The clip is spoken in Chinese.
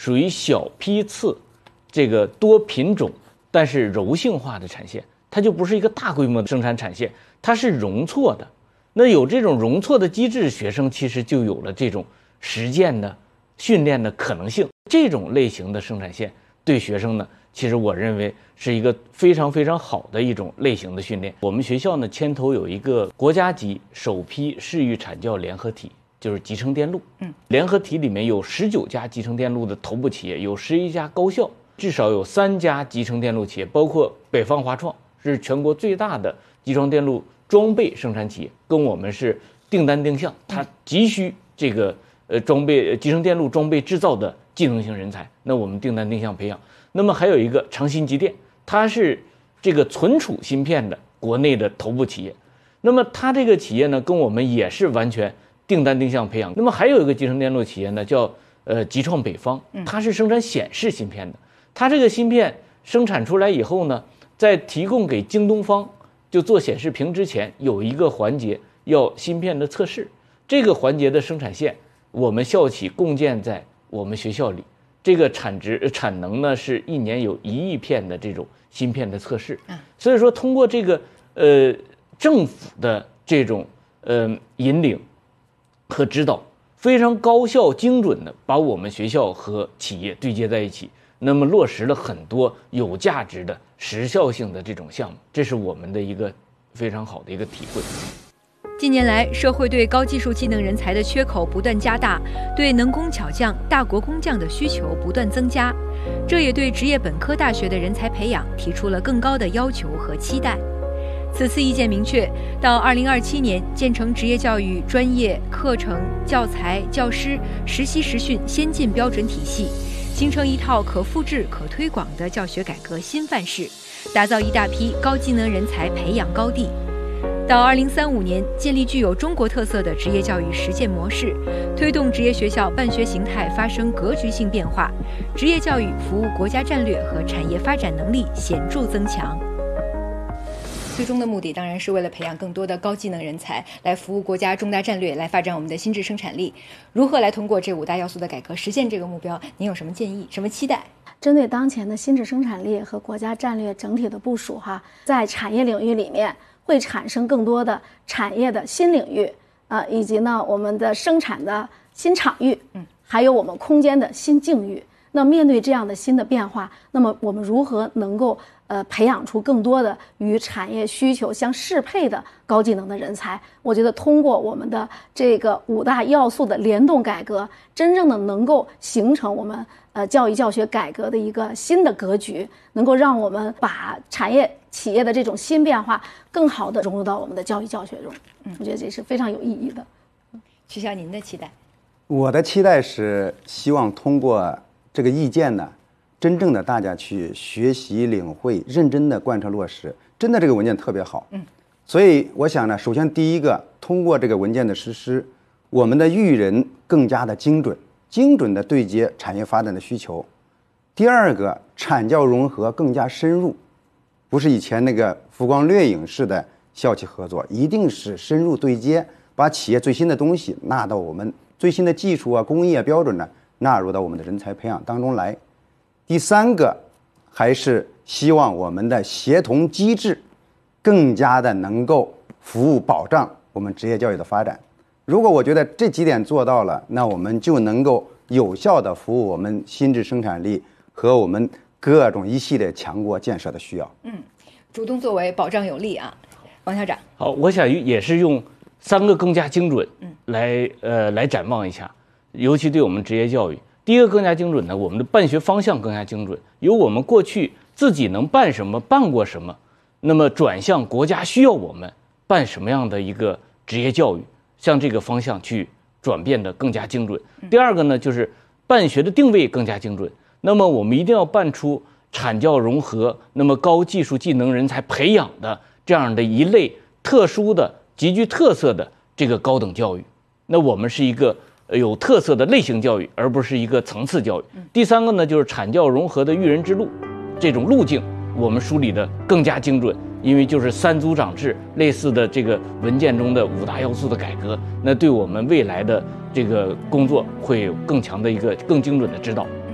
属于小批次，这个多品种但是柔性化的产线，它就不是一个大规模的生产产线，它是容错的。那有这种容错的机制，学生其实就有了这种实践的训练的可能性。这种类型的生产线对学生呢，其实我认为是一个非常非常好的一种类型的训练。我们学校呢牵头有一个国家级首批市域产教联合体，就是集成电路。联合体里面有19家集成电路的头部企业，有11家高校，至少有3家集成电路企业，包括北方华创是全国最大的集成电路装备生产企业，跟我们是订单定向，它急需这个集成电路装备制造的技能型人才，那我们订单定向培养。那么还有一个长鑫机电，它是这个存储芯片的国内的头部企业，那么它这个企业呢跟我们也是完全订单定向培养。那么还有一个集成电路企业呢叫集创北方，它是生产显示芯片的，它这个芯片生产出来以后呢，在提供给京东方就做显示屏之前，有一个环节要芯片的测试，这个环节的生产线我们校企共建在我们学校里，这个产能呢是1年有1亿片的这种芯片的测试。所以说通过这个政府的这种引领和指导，非常高效精准的把我们学校和企业对接在一起，那么落实了很多有价值的时效性的这种项目，这是我们的一个非常好的一个体会。 近年来，社会对高技术技能人才的缺口不断加大，对能工巧匠、大国工匠的需求不断增加，这也对职业本科大学的人才培养提出了更高的要求和期待。此次意见明确，到2027年建成职业教育专业课程、教材、教师、实习实训先进标准体系，形成一套可复制、可推广的教学改革新范式，打造一大批高技能人才培养高地。到2035年，建立具有中国特色的职业教育实践模式，推动职业学校办学形态发生格局性变化，职业教育服务国家战略和产业发展能力显著增强。最终的目的当然是为了培养更多的高技能人才，来服务国家重大战略，来发展我们的心智生产力。如何来通过这5大要素的改革实现这个目标？您有什么建议、什么期待？ 针对当前的心智生产力和国家战略整体的部署在产业领域里面会产生更多的产业的新领域以及呢我们的生产的新场域，还有我们空间的新境遇。那面对这样的新的变化，那么我们如何能够培养出更多的与产业需求相适配的高技能的人才？我觉得通过我们的这个5大要素的联动改革，真正的能够形成我们教育教学改革的一个新的格局，能够让我们把产业企业的这种新变化更好的融入到我们的教育教学中。我觉得这是非常有意义的。 徐校，您的期待？ 我的期待是希望通过这个意见呢，真正的大家去学习领会，认真的贯彻落实。真的这个文件特别好，所以我想呢，首先第一个，通过这个文件的实施，我们的育人更加的精准的对接产业发展的需求。第二个，产教融合更加深入，不是以前那个浮光掠影式的校企合作，一定是深入对接，把企业最新的东西纳到我们最新的技术工艺标准呢，纳入到我们的人才培养当中来。第三个，还是希望我们的协同机制更加的能够服务保障我们职业教育的发展。如果我觉得这几点做到了，那我们就能够有效的服务我们心智生产力和我们各种一系列强国建设的需要。 主动作为，保障有力啊。王校长。好， 我想也是用3个更加精准来展望一下，尤其对我们职业教育。第一个更加精准呢，我们的办学方向更加精准，由我们过去自己能办什么、办过什么，那么转向国家需要我们办什么样的一个职业教育，向这个方向去转变的更加精准。第二个呢，就是办学的定位更加精准，那么我们一定要办出产教融合，那么高技术技能人才培养的这样的一类特殊的、极具特色的这个高等教育。那我们是一个有特色的类型教育，而不是一个层次教育。第三个呢，就是产教融合的育人之路，这种路径我们梳理的更加精准，因为就是3组长制类似的这个文件中的5大要素的改革，那对我们未来的这个工作会有更强的一个更精准的指导。